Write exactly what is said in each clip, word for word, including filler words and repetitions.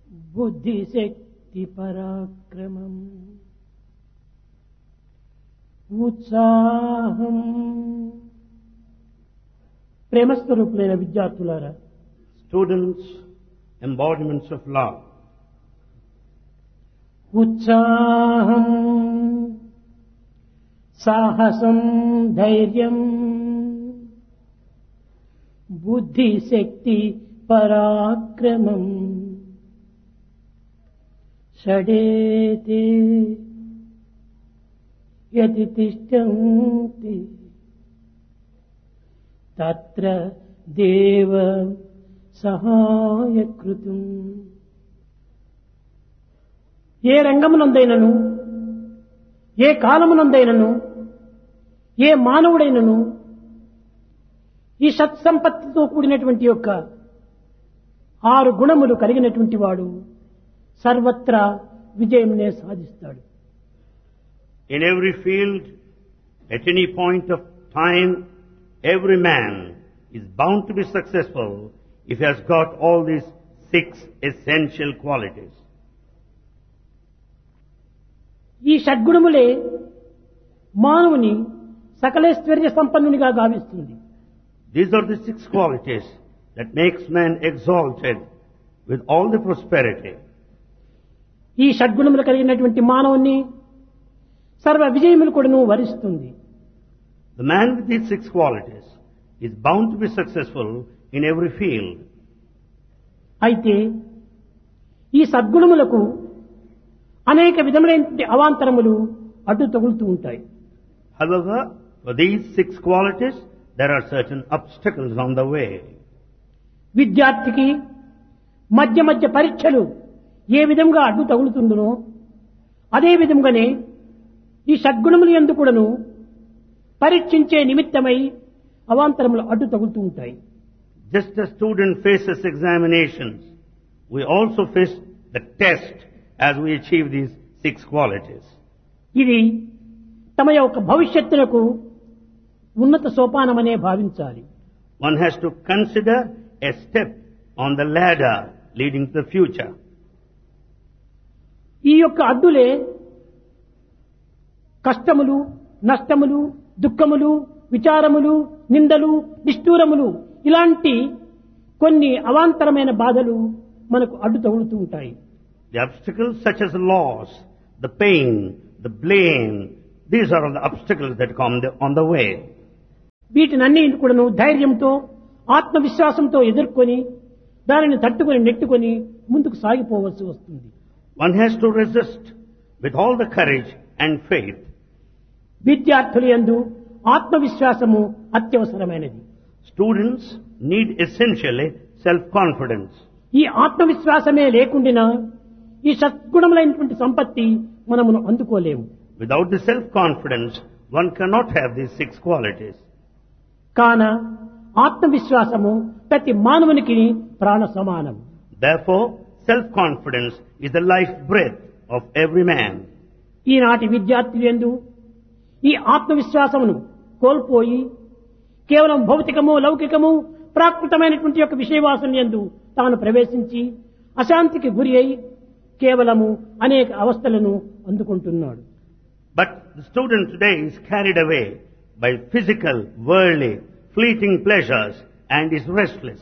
బుద్ధిశక్తి పరాక్రమం ఉత్సాహం. ప్రేమస్వరూపులైన విద్యార్థులారా, Students, embodiments of love. ఉత్సాహం, సాహసం, ధైర్యం, బుద్ధిశక్తి పరాక్రమం షడేతే యతి తిష్టంతి తత్ర దేవ సహాయకృతం. ఏ రంగమునందైనను, ఏ కాలమునందైనను, ఏ మానవుడైనను ఈ సత్సంపత్తితో కూడినటువంటి యొక్క ఆరు గుణములు కలిగినటువంటి వాడు సర్వత్రా విజయంనే సాధిస్తాడు. In every field, at any point of time, every man is bound to be successful if he has got all these six essential qualities. ఈ షడ్గుణములే మానవుని సకలైశ్వర్య సంపన్నునిగా గావిస్తుంది. These are the six qualities that makes man exalted with all the prosperity. ఈ షడ్గుణములు కలిగినటువంటి మానవుని సర్వ విజయములు కూడాను వరిస్తుంది. The man with these six qualities is bound to be successful in every field. అయితే ఈ సద్గుణములకు అనేక విధములైన అవాంతరములు అడ్డు తగులుతూ ఉంటాయి. However, for these six qualities, there are certain obstacles on the way. విద్యార్థికి మధ్య మధ్య పరీక్షలు ఏ విధంగా అడ్డు తగులుతుందో అదే విధంగానే ఈ షడ్గుణములు యందు కూడాను పరీక్షించే నిమిత్తమై అవాంతరములు అడ్డు తగులుతూ ఉంటాయి. Just as student faces examinations, we also face the test as we achieve these six qualities. ఇది తమ యొక్క భవిష్యత్తునకు ఉన్నత సోపానమనే భావించాలి. One has to consider a step on the ladder leading to the future. ఈ యొక్క అడ్డులే కష్టములు, నష్టములు, దుఃఖములు, విచారములు, నిందలు, నిష్ఠూరములు ఇలాంటి కొన్ని అవాంతరమైన బాధలు మనకు అడ్డు తగులుతూ ఉంటాయి. The obstacles such as loss, the pain, the blame, these are all the obstacles that come on the way. వీటినన్నీ కూడాను ధైర్యంతో, ఆత్మవిశ్వాసంతో ఎదుర్కొని దానిని తట్టుకొని నెట్టుకొని ముందుకు సాగిపోవలసి వస్తుంది. One has to resist with all the courage and faith. విద్యార్థుల యందు ఆత్మవిశ్వాసము అత్యవసరమైనది. Students need essentially self-confidence. ఈ ఆత్మవిశ్వాసమే లేకుండా ఈ సద్గుణములైనటువంటి సంపత్తి మనమును అందుకోలేము. Without the self-confidence, one cannot have these six qualities. కాన ఆత్మవిశ్వాసము ప్రతి మానవునికి ప్రాణ సమానం. Therefore, self-confidence is the life breath of every man. ఈనాటి విద్యార్థులు యందు ఈ ఆత్మవిశ్వాసమును కోల్పోయి కేవలం భౌతికము, లౌకికము, ప్రాకృతమైనటువంటి యొక్క విషయవాసన యందు తాను ప్రవేశించి అశాంతికి గురి అయి కేవలము అనేక అవస్థలను అందుకుంటున్నాడు. But the student today is carried away by physical, worldly, fleeting pleasures and is restless.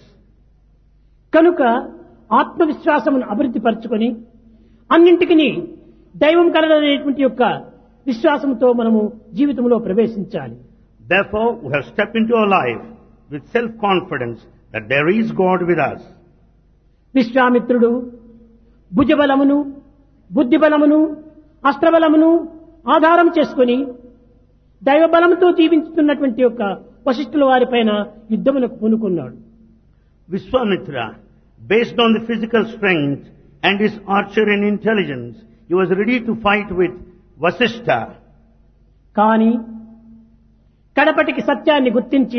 కనుక ఆత్మవిశ్వాసమును అభివృద్ధి పరచుకొని అన్నింటికి దైవం కలదనేటువంటి యొక్క విశ్వాసంతో మనము జీవితంలో ప్రవేశించాలి. Therefore, we have stepped into our life with self-confidence that there is God with us. విశ్వామిత్రుడు భుజబలమును, బుద్ధిబలమును, అస్త్రబలమును ఆధారం చేసుకుని దైవబలంతో జీవించుతున్నటువంటి యొక్క వశిష్ఠుల వారిపైన యుద్ధములకు పూనుకున్నాడు. Vishwamitra, based on the physical strength and his archery and intelligence, he was ready to fight with Vasishtha. కానీ కడపటికి సత్యాన్ని గుర్తించి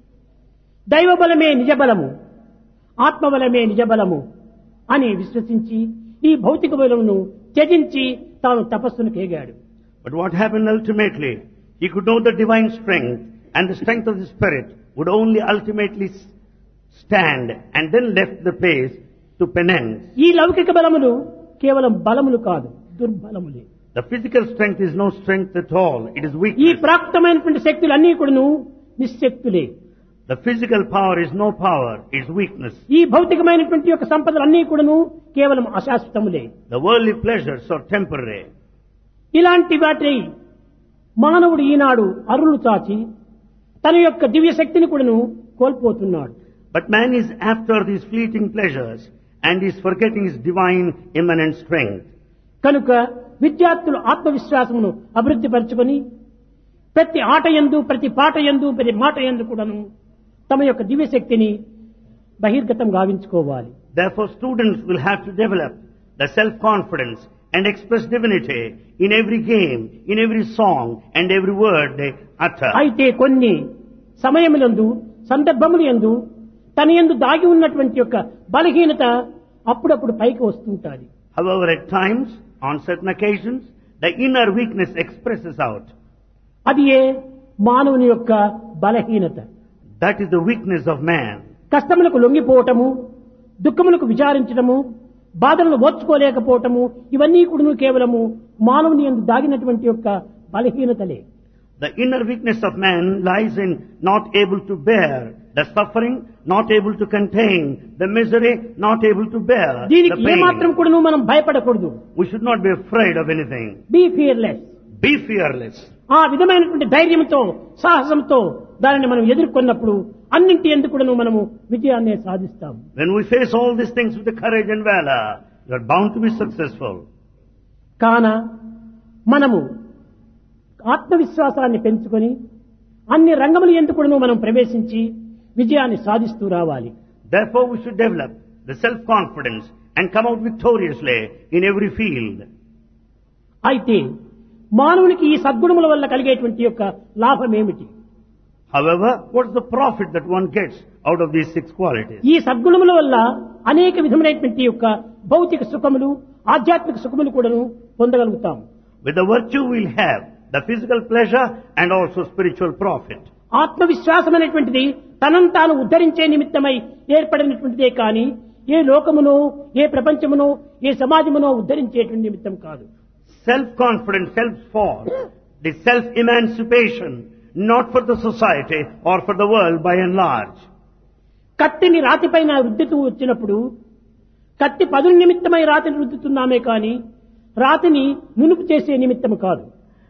దైవబలమే నిజబలము, ఆత్మబలమే నిజబలము అని విశ్వసించి ఈ భౌతిక బలమును త్యజించి తాను తపస్సును కేగాడు. But what happened ultimately? He could know the divine strength and the strength of the spirit would only ultimately stand and then left the place to penance. ఈ లౌకిక బలములు కేవలం బలములు కాదు, దుర్బలములే. The physical strength is no strength at all. It is ఈ weakness. ప్రాప్తమైనటువంటి శక్తులు అన్ని కూడాను నిశ్శక్తులే. The physical power is no power. It is weakness. ఈ భౌతికమైనటువంటి యొక్క సంపదలు అన్ని కూడాను కేవలం అశాశ్వతములే. The worldly pleasures are temporary. ఇలాంటి వాటి మానవుడు ఈనాడు అరులు చాచి తన యొక్క దివ్య శక్తిని కూడాను కోల్పోతున్నాడు. But man is after these fleeting pleasures and is forgetting his divine immanent strength. కనుక విద్యార్థులు ఆత్మవిశ్వాసమును అభివృద్ధి పరచుకొని ప్రతి ఆట యందు, ప్రతి పాట యందు, ప్రతి మాట యందు కూడాను తమ యొక్క దివ్య శక్తిని బహిర్గతం గావించుకోవాలి. Therefore, students will have to develop the self-confidence and express divinity in every game, in every song, and every word they utter. అయితే కొన్ని సమయములందు, సందర్భముల యందు తన యందు దాగి ఉన్నటువంటి యొక్క బలహీనత అప్పుడప్పుడు పైకి వస్తుంటాది. However, at times, on certain occasions, the inner weakness expresses out. అది ఏ మానవుని యొక్క బలహీనత. That is the weakness of man. కష్టములకు లొంగిపోవటము, దుఃఖములకు విచారించడము, బాధలను ఓర్చుకోలేకపోవటము, ఇవన్నీ కూడా కేవలము మానవుని యందు దాగినటువంటి యొక్క బలహీనతలే. The inner weakness of man lies in not able to bear the suffering, not able to contain the misery, not able to bear the దీనికి ఏమాత్రం pain. కూడా మనం భయపడకూడదు. We should not be afraid of anything. Be fearless. Be fearless. ఆ విధమైనటువంటి ధైర్యంతో, సాహసంతో దానిని మనం ఎదుర్కొన్నప్పుడు అన్నింటి ఎందుకు కూడాను మనము విజయాన్ని సాధిస్తాము. When we face all these things with the courage and valor, you are bound to be successful. కాన మనము ఆత్మవిశ్వాసాన్ని పెంచుకొని అన్ని రంగముల ఎందుకు కూడాను మనం ప్రవేశించి విజయాన్ని సాధిస్తూ రావాలి. Therefore, we should develop the self-confidence and come out victoriously in every field. అయితే మానవునికి ఈ సద్గుణముల వల్ల కలిగేటువంటి యొక్క లాభం ఏమిటి? However, what is the profit that one gets out of these six qualities? ఈ సద్గుణముల వల్ల అనేక విధమైనటువంటి యొక్క భౌతిక సుఖములు, ఆధ్యాత్మిక సుఖములు కూడాను పొందగలుగుతాం. With the virtue we'll have the physical pleasure and also spiritual profit. ఆత్మవిశ్వాసం అనేటువంటిది తనను తాను ఉద్ధరించే నిమిత్తమై ఏర్పడినటువంటిదే కానీ ఏ లోకమునో, ఏ ప్రపంచమునో, ఏ సమాజమునో ఉద్ధరించేటువంటి నిమిత్తం కాదు. Self-confidence, self-force, the self-emancipation, not for the society or for the world by and large. కత్తిని రాతిపైన రుద్దుతూ వచ్చినప్పుడు కత్తి పదుల నిమిత్తమై రాతిని రుద్దుతున్నామే కానీ రాతిని నునుపు చేసే నిమిత్తము కాదు.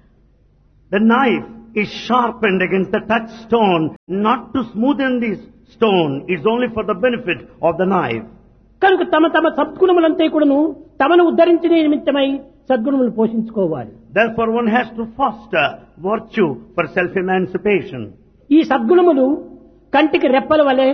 The knife is sharpened against the touchstone, not to smoothen this stone. It's only for the benefit of the knife. కనుక తమ తమ సద్గుణములంతా కూడాను తమను ఉద్ధరించే నిమిత్తమై సద్గుణములు పోషించుకోవాలి. Therefore, one has to foster virtue for self-emancipation. ఈ సద్గుణములు కంటికి రెప్పల వలె,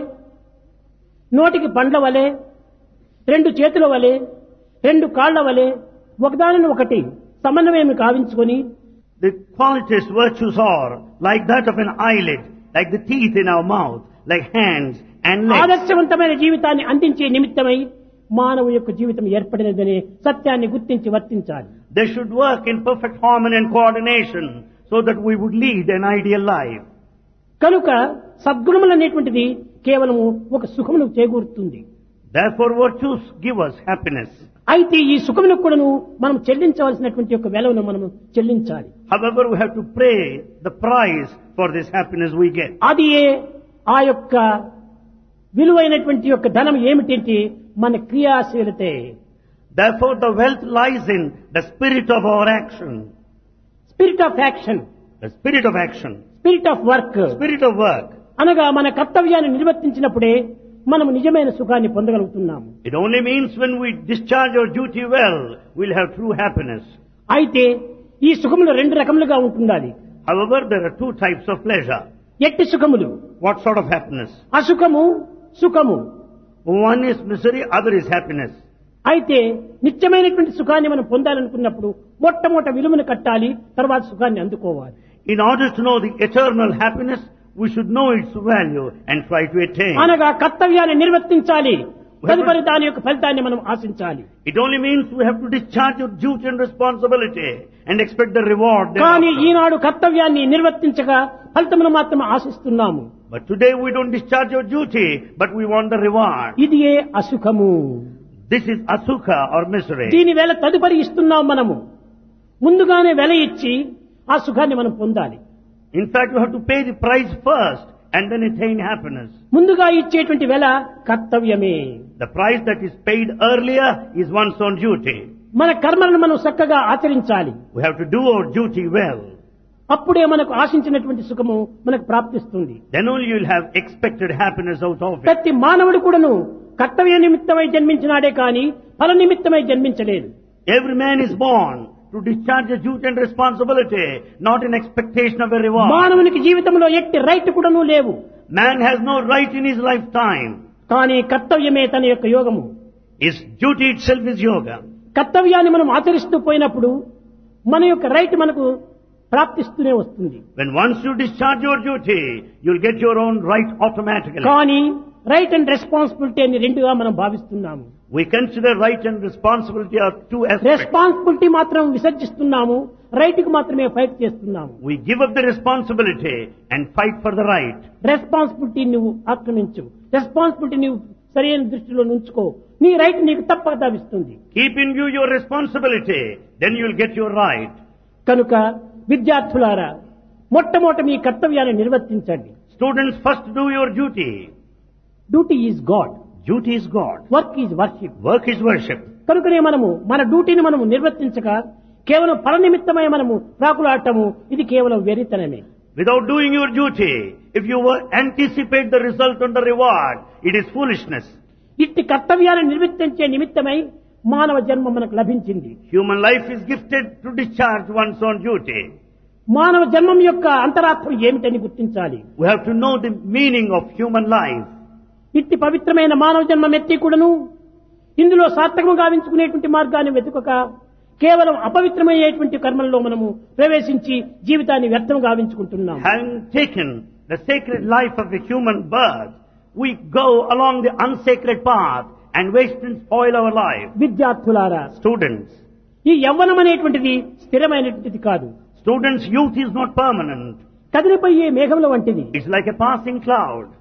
నోటికి పండ్ల వలె, రెండు చేతుల వలె, రెండు కాళ్ల వలె ఒకదానిని ఒకటి సమన్వయం కావించుకొని The qualities, virtues are like that of an eyelid, like the teeth in our mouth, like hands and legs. ఆదర్శవంతమైన జీవితాన్ని అందించే నిమిత్తమై మానవ యొక్క జీవితం ఏర్పడినదనే సత్యాన్ని గుర్తించి వర్తించాలి. They should work in perfect harmony and coordination so that we would lead an ideal life. కనుక సద్గుణములు అనేటువంటిది కేవలము ఒక సుఖమును చేకూరుతుంది. Therefore, virtues give us happiness. అయితే ఈ సుఖమునకు కూడాను మనం చెల్లించవలసినటువంటి యొక్క వెలవును మనం చెల్లించాలి. However, we have to pay the price for this happiness we get. అది ఆ యొక్క విలువైనటువంటి యొక్క ధనం ఏమిటంటే మన క్రియాశీలతే. Therefore, the wealth lies in the spirit of our action. Spirit of action, The spirit of action. Spirit of work Spirit of work. అనగా మన కర్తవ్యాన్ని నిర్వర్తించినప్పుడే మనం నిజమైన సుఖాన్ని పొందగలుగుతున్నాము. It only means when we discharge our duty well, we'll have true happiness. అయితే ఈ సుఖములు రెండు రకములుగా ఉంటుండాలి. However, there are two types of pleasure. ఎట్టి సుఖములు, What sort of happiness? అసుఖము, సుఖము. One is misery, other is happiness. అయితే నిత్యమైనటువంటి సుఖాన్ని మనం పొందాలనుకున్నప్పుడు మొట్టమొదట విలువను కట్టాలి, తర్వాత సుఖాన్ని అందుకోవాలి. In order to know the eternal happiness, we should know its value and try to attain. అనగా కర్తవ్యాన్ని నిర్వర్తించాలి, తదుపరి దాని యొక్క ఫలితాన్ని మనం ఆశించాలి. It only means we have to discharge your duty and responsibility and expect the reward కానీ thereafter. ఈనాడు కర్తవ్యాన్ని నిర్వర్తించగా ఫలితమును మాత్రం ఆశిస్తున్నాము. But today we don't discharge your duty, but we want the reward. ఇది ఏ అసుఖము. This is asukha or misery. దీని వేళ తదుపరి ఇస్తున్నాం మనము. ముందుగానే వెల ఇచ్చి ఆ సుఖాన్ని మనం పొందాలి. In fact, you have to pay the price first and then attain happiness. ముందుగా ఇచ్చేటువంటి వెల కర్తవ్యమే. The price that is paid earlier is one's own duty. మన కర్మలను మనం చక్కగా ఆచరించాలి. We have to do our duty well. అప్పుడే మనకు ఆశించినటువంటి సుఖము మనకు ప్రాప్తిస్తుంది. Then only you will have expected happiness out of it. ప్రతి మానవుడు కూడాను కర్తవ్య నిమిత్తమై జన్మించినాడే కానీ ఫల నిమిత్తమై జన్మించలేదు. Every man is born to discharge a duty and responsibility, not in expectation of a reward. మానవునికి జీవితంలో ఎట్టి రైట్ కూడాను లేవు. Man has no right in his lifetime. కానీ కర్తవ్యమే తన యొక్క యోగము. His duty itself is yoga. కర్తవ్యాన్ని మనం ఆచరిస్తూ పోయినప్పుడు మన యొక్క రైట్ మనకు ప్రాప్తిస్తూనే వస్తుంది. When once you discharge your duty, you'll get your own right automatically. కానీ రైట్ అండ్ రెస్పాన్సిబిలిటీ అని రెండుగా మనం భావిస్తున్నాము. We consider right and responsibility are two aspects. Responsibility మాత్రం విసర్జిస్తున్నాము, రైట్ కు మాత్రమే ఫైట్ చేస్తున్నాము. We give up the responsibility and fight for the right. Responsibility నువ్వు ఆక్రమించు, రెస్పాన్సిబిలిటీ నువ్వు సరైన దృష్టిలో ఉంచుకో, నీ రైట్ నీకు తప్పక లభిస్తుంది. Keep in view your responsibility, then you'll get your right. కనుక విద్యార్థులారా, మొట్టమొదట మీ కర్తవ్యాన్ని నిర్వర్తించండి. Students, first do your duty. Duty is God, Duty is God. Work is worship. Work is worship. కనుకనే మనము మన డ్యూటీని మనము నిర్వర్తించక కేవలం ఫల నిమిత్తమై మనము ప్రాకులాడటము ఇది కేవలం వెరితనమే. Without doing your duty, if you were anticipate the result and the reward, it is foolishness. ఇట్టి కర్తవ్యాన్ని నిర్వర్తించే నిమిత్తమై మానవ జన్మ మనకు లభించింది. Human life is gifted to discharge one's own duty. మానవ జన్మం యొక్క అంతరార్థం ఏమిటని గుర్తించాలి. We have to know the meaning of human life. ఇట్టి పవిత్రమైన మానవ జన్మం ఎత్తి కూడాను ఇందులో సార్థకము గావించుకునేటువంటి మార్గాన్ని వెతుకక కేవలం అపవిత్రమయ్యేటువంటి కర్మల్లో మనము ప్రవేశించి జీవితాన్ని వ్యర్థం గావించుకుంటున్నాం. Having taken the sacred life of the human birth, we go along the unsacred path and waste and spoil our life. విద్యార్థులారా, Students, ఈ యవ్వనం అనేటువంటిది స్థిరమైనటువంటిది కాదు. students' youth is not permanent. కదిలిపోయే మేఘముల వంటిది. It's like a passing cloud.